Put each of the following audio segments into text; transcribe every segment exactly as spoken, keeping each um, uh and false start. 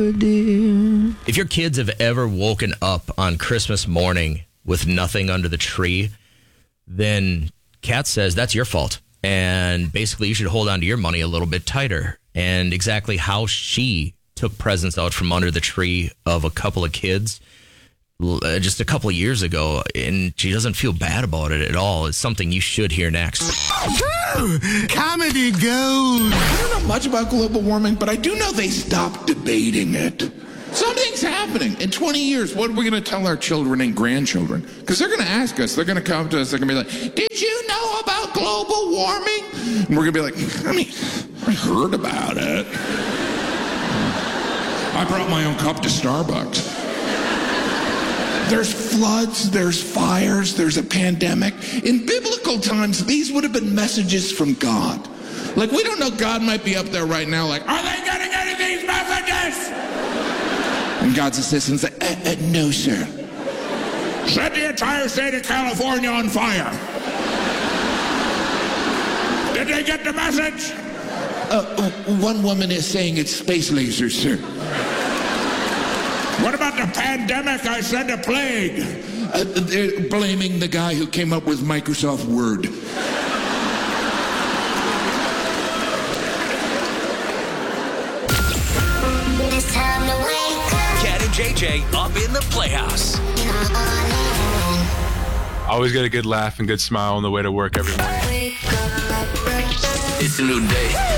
good, dear. If your kids have ever woken up on Christmas morning with nothing under the tree, then Kat says that's your fault. And basically, you should hold on to your money a little bit tighter. And exactly how she took presents out from under the tree of a couple of kids uh, just a couple of years ago, and she doesn't feel bad about it at all. It's something you should hear next. Comedy gold. I don't know much about global warming, but I do know they stopped debating it. Something's happening. In twenty years, what are we going to tell our children and grandchildren? Because they're going to ask us. They're going to come to us. They're going to be like, did you know about global warming? And we're going to be like, I mean, I heard about it. I brought my own cup to Starbucks. There's floods, there's fires, there's a pandemic. In biblical times, these would have been messages from God. Like, we don't know, God might be up there right now like, are they getting any of these messages? And God's assistant's like, uh, uh, no, sir. Set the entire state of California on fire. Did they get the message? Uh, uh, one woman is saying it's space lasers, sir. What about the pandemic? I said a plague. Uh, they're blaming the guy who came up with Microsoft Word. J J up in the Playhouse. Always get a good laugh and good smile on the way to work every morning. It's a new day.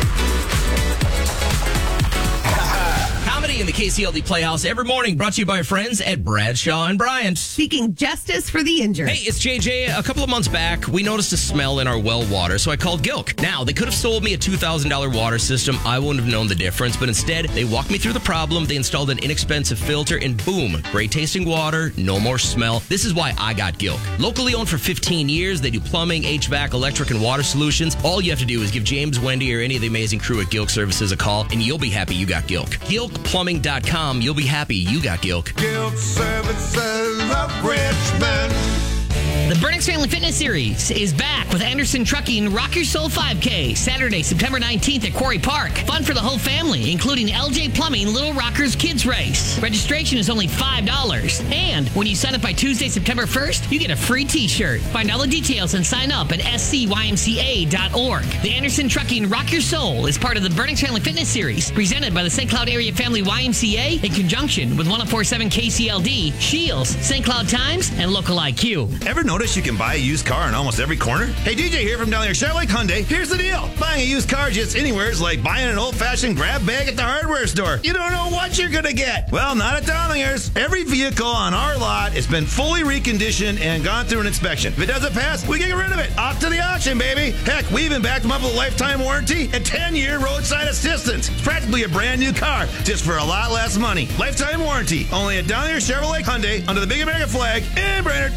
Comedy in the K C L D Playhouse every morning, brought to you by our friends at Bradshaw and Bryant. Seeking justice for the injured. Hey, it's J J. A couple of months back, we noticed a smell in our well water, so I called Gilk. Now, they could have sold me a two thousand dollars water system. I wouldn't have known the difference, but instead, they walked me through the problem. They installed an inexpensive filter, and boom, great tasting water, no more smell. This is why I got Gilk. Locally owned for fifteen years, they do plumbing, H V A C, electric, and water solutions. All you have to do is give James, Wendy, or any of the amazing crew at Gilk Services a call, and you'll be happy you got Gilk. Gilk Plumbing dot com. You'll be happy you got Gilk. Gilk Services of Richmond. The Burnix Family Fitness Series is back with Anderson Trucking Rock Your Soul five K, Saturday, September nineteenth at Quarry Park. Fun for the whole family, including L J Plumbing Little Rockers Kids Race. Registration is only five dollars. And when you sign up by Tuesday, September first, you get a free t-shirt. Find all the details and sign up at S C Y M C A dot org. The Anderson Trucking Rock Your Soul is part of the Burnix Family Fitness Series, presented by the Saint Cloud Area Family Y M C A in conjunction with one oh four point seven K C L D, Shields, Saint Cloud Times, and Local I Q. Ever notice you can buy a used car in almost every corner? Hey, D J here from down there, Chevrolet Hyundai. Here's the deal. Buying a used car just anywhere is like buying an old-fashioned grab bag at the hardware store. You don't know what you're going to get. Well, not at Downingers. Every vehicle on our lot has been fully reconditioned and gone through an inspection. If it doesn't pass, we get rid of it. Off to the auction, baby. Heck, we even backed them up with a lifetime warranty and ten-year roadside assistance. It's practically a brand new car, just for a lot less money. Lifetime warranty. Only at Down Here Chevrolet Hyundai under the Big American flag in Brainerd.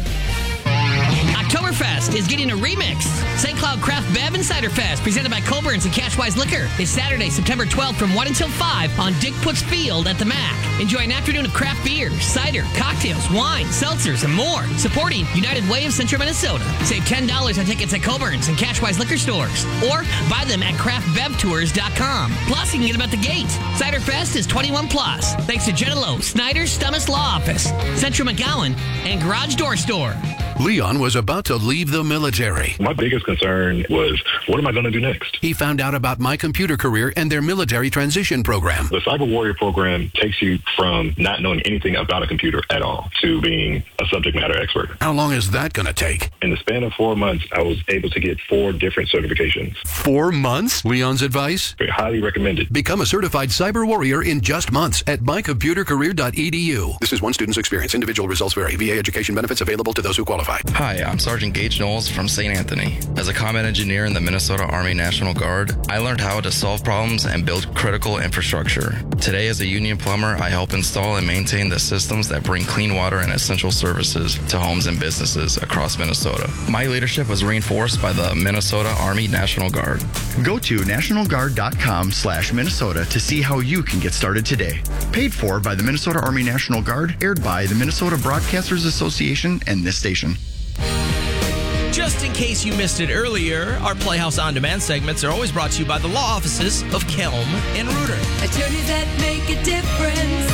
Oktoberfest is getting a remix. Saint Cloud Craft Bev and Cider Fest, presented by Colburn's and Cashwise Liquor, is Saturday, September twelfth from one until five on Dick Putz Field at the Mac. Enjoy an afternoon of craft beer, cider, cocktails, wine, seltzers, and more. Supporting United Way of Central Minnesota. Save ten dollars on tickets at Colburn's and Cashwise Liquor stores. Or buy them at craft bev tours dot com. Plus, you can get them at the gate. Cider Fest is twenty-one plus. Thanks to Jenna Lowe, Snyder's Stummis Law Office, Central McGowan, and Garage Door Store. Leon was about to leave the military. My biggest concern was, what am I going to do next? He found out about My Computer Career and their military transition program. The Cyber Warrior program takes you from not knowing anything about a computer at all to being a subject matter expert. How long is that going to take? In the span of four months, I was able to get four different certifications. Four months? Leon's advice? I highly recommend it. Become a certified Cyber Warrior in just months at my computer career dot e d u. This is one student's experience. Individual results vary. V A education benefits available to those who qualify. Hi, I'm Sergeant Gage Knowles from Saint Anthony. As a combat engineer in the Minnesota Army National Guard, I learned how to solve problems and build critical infrastructure. Today, as a union plumber, I help install and maintain the systems that bring clean water and essential services to homes and businesses across Minnesota. My leadership was reinforced by the Minnesota Army National Guard. Go to national guard dot com slash Minnesota to see how you can get started today. Paid for by the Minnesota Army National Guard, aired by the Minnesota Broadcasters Association and this station. Just in case you missed it earlier, our Playhouse On Demand segments are always brought to you by the law offices of Kelm and Reuter. Attorneys that make a difference.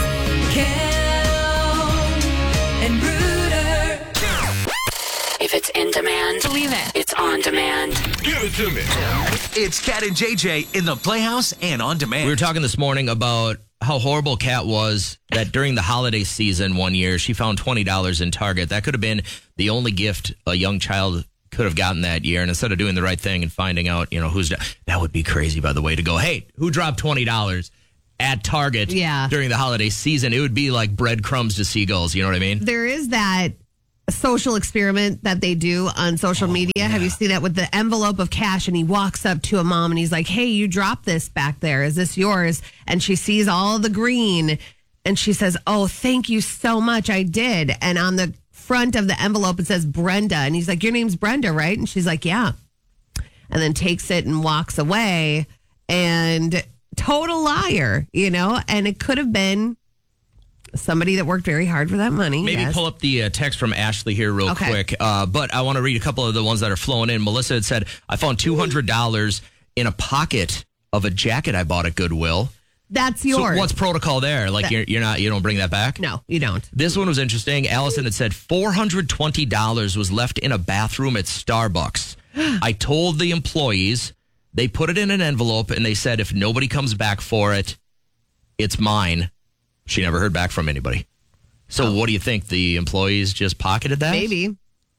Kelm and Reuter. If it's in demand, believe it. It's on demand. Give it to me. It's Cat and J J in the Playhouse and on demand. We were talking this morning about how horrible Kat was that during the holiday season one year, she found twenty dollars in Target. That could have been the only gift a young child could have gotten that year. And instead of doing the right thing and finding out, you know, who's, that would be crazy, by the way, to go, hey, who dropped twenty dollars at Target yeah. during the holiday season? It would be like breadcrumbs to seagulls. You know what I mean? There is that social experiment that they do on social oh, media. Yeah. Have you seen that with the envelope of cash? And he walks up to a mom and he's like, hey, you dropped this back there. Is this yours? And she sees all the green and she says, oh, thank you so much. I did. And on the front of the envelope, it says Brenda. And he's like, your name's Brenda, right? And she's like, yeah. And then takes it and walks away. And total liar, you know? And it could have been somebody that worked very hard for that money. Maybe yes. pull up the uh, text from Ashley here real okay. quick. Uh, but I want to read a couple of the ones that are flowing in. Melissa had said, I found two hundred dollars in a pocket of a jacket I bought at Goodwill. That's yours. So what's protocol there? Like that, you're, you're not, you don't bring that back? No, you don't. This one was interesting. Allison had said four hundred twenty dollars was left in a bathroom at Starbucks. I told the employees, they put it in an envelope and they said, if nobody comes back for it, it's mine. She never heard back from anybody. So oh. what do you think? The employees just pocketed that? Maybe.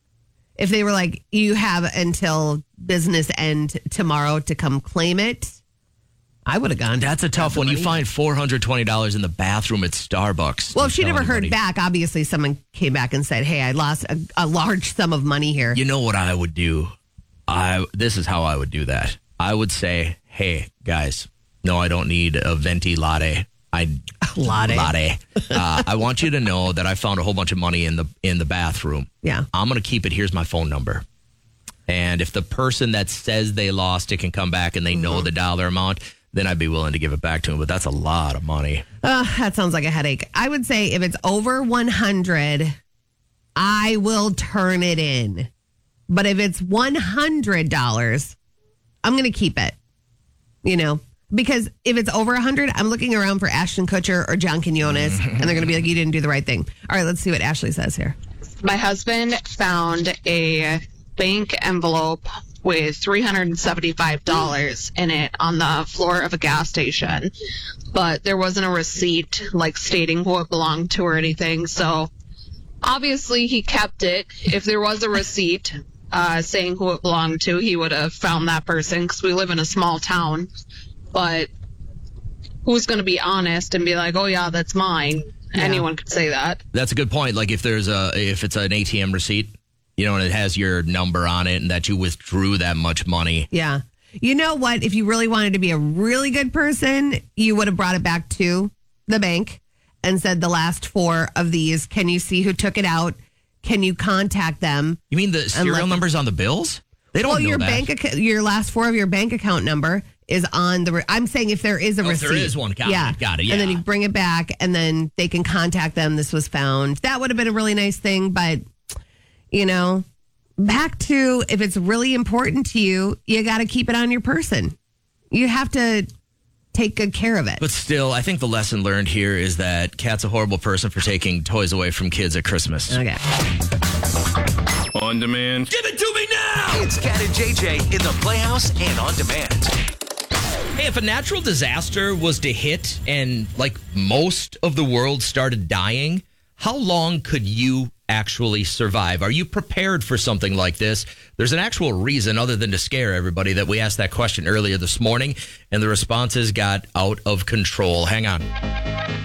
If they were like, you have until business end tomorrow to come claim it, I would have gone. That's a tough one. Money. You find four hundred twenty dollars in the bathroom at Starbucks. Well, if she never anybody. heard back, obviously someone came back and said, hey, I lost a, a large sum of money here. You know what I would do? I This is how I would do that. I would say, hey, guys, no, I don't need a venti latte. I latte. latte. Uh, I want you to know that I found a whole bunch of money in the in the bathroom. Yeah, I'm gonna keep it. Here's my phone number. And if the person that says they lost it can come back and they mm-hmm. know the dollar amount, then I'd be willing to give it back to him. But that's a lot of money. Uh, that sounds like a headache. I would say if it's over one hundred, I will turn it in. But if it's one hundred dollars, I'm gonna keep it. You know. Because if it's over one hundred, I'm looking around for Ashton Kutcher or John Quinones, and they're going to be like, you didn't do the right thing. All right, let's see what Ashley says here. My husband found a bank envelope with three hundred seventy-five dollars in it on the floor of a gas station. But there wasn't a receipt, like, stating who it belonged to or anything. So, obviously, he kept it. If there was a receipt uh, saying who it belonged to, he would have found that person, because we live in a small town. But who's going to be honest and be like, oh, yeah, that's mine? Yeah. Anyone could say that. That's a good point. Like if there's a if it's an A T M receipt, you know, and it has your number on it and that you withdrew that much money. Yeah. You know what? If you really wanted to be a really good person, you would have brought it back to the bank and said the last four of these. Can you see who took it out? Can you contact them? You mean the serial numbers on the bills? They don't well, know your that. bank ac- your last four of your bank account number is on the. Re- I'm saying if there is a oh, receipt, there is one. Got yeah, it. Got it. Yeah, and then you bring it back, and then they can contact them. This was found. That would have been a really nice thing, but you know, back to if it's really important to you, you got to keep it on your person. You have to take good care of it. But still, I think the lesson learned here is that Kat's a horrible person for taking toys away from kids at Christmas. Okay. On demand. Give it to me now! It's Cat and J J in the Playhouse and on demand. Hey, if a natural disaster was to hit and like most of the world started dying, how long could you actually survive? Are you prepared for something like this? There's an actual reason other than to scare everybody that we asked that question earlier this morning, and the responses got out of control. Hang on.